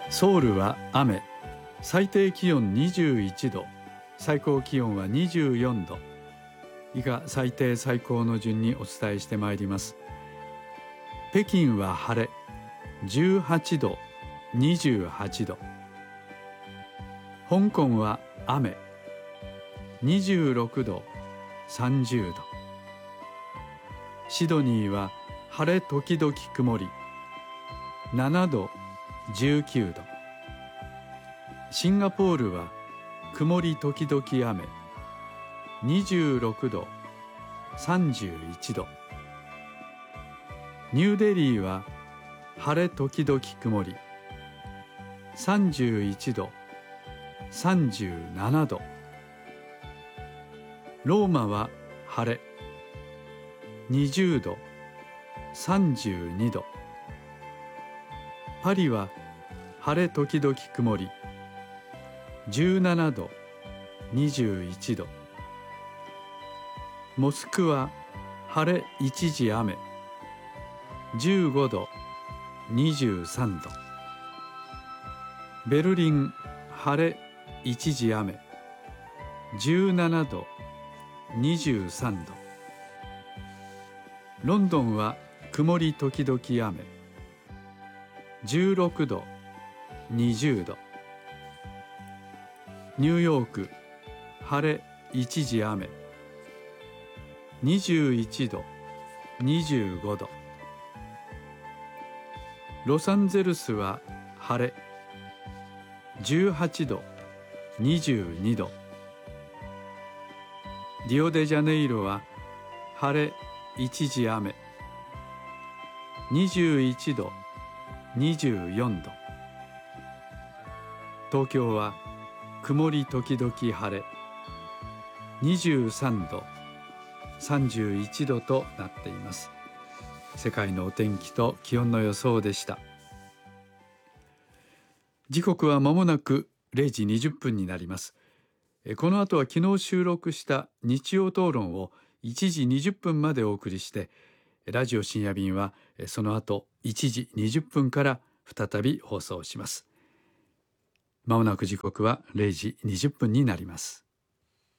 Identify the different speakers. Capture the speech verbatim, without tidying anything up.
Speaker 1: ソウルは雨、最低気温にじゅういちど、最高気温はにじゅうよんど。以下最低最高の順にお伝えしてまいります。北京は晴れ、じゅうはちど、にじゅうはちど。香港は雨、にじゅうろくど、さんじゅうど。シドニーは晴れ時々曇り、ななど、じゅうきゅうど。シンガポールは曇り時々雨、にじゅうろくど、さんじゅういちど。ニューデリーは晴れ時々曇り、さんじゅういちど、さんじゅうななど。ローマは晴れ、にじゅうど、さんじゅうにど。パリは晴れ時々曇り、じゅうななど、にじゅういちど。モスクワ晴れ一時雨、じゅうごど、にじゅうさんど。ベルリン晴れ一時雨、じゅうななど、にじゅうさんど。ロンドンは曇り時々雨、じゅうろくど、にじゅうど。ニューヨーク晴れ一時雨、にじゅういちど、にじゅうごど。ロサンゼルスは晴れ、じゅうはちど、にじゅうにど。リオデジャネイロは晴れ一時雨、にじゅういちど、にじゅうよんど。東京は曇り時々晴れ、にじゅうさんど、さんじゅういちどとなっています。世界のお天気と気温の予想でした。時刻は間もなくれいじにじゅっぷんになります。この後は昨日収録した日曜討論をいちじにじゅっぷんまでお送りして、ラジオ深夜便はその後いちじにじゅっぷんから再び放送します。まもなく時刻はれいじにじゅっぷんになります。